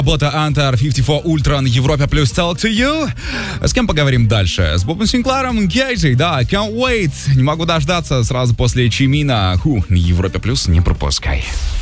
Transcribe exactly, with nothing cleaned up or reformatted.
Работа Антар пятьдесят четыре Ультра на Европе плюс Talk to You. С кем поговорим дальше? С Бобом Синкларом, Гейджей, да, can't wait. Не могу дождаться сразу после Чимина. Ху, на Европе плюс не пропускай.